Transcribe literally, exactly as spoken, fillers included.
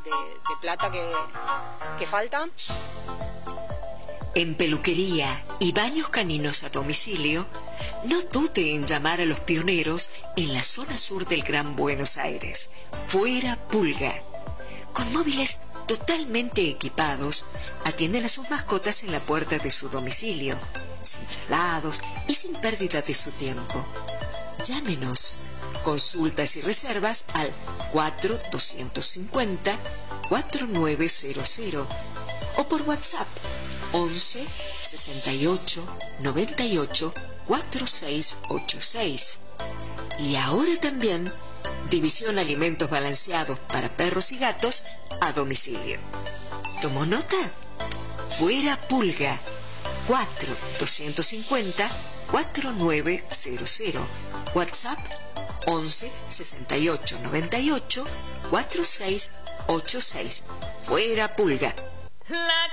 de, de plata que, que falta. En peluquería y baños caninos a domicilio, no dude en llamar a los pioneros en la zona sur del Gran Buenos Aires. Fuera Pulga. Con móviles totalmente equipados, atienden a sus mascotas en la puerta de su domicilio, sin traslados y sin pérdida de su tiempo. Llámenos. Consultas y reservas al cuatro dos cinco cero, cuatro nueve cero cero o por WhatsApp once sesenta y ocho noventa y ocho cuarenta y seis ochenta y seis. Y ahora también división alimentos balanceados para perros y gatos a domicilio. ¿Tomó nota? Fuera Pulga. cuatro dos cinco cero, cuatro nueve cero cero. WhatsApp once sesenta y ocho noventa y ocho cuarenta y seis ochenta y seis. Fuera Pulga.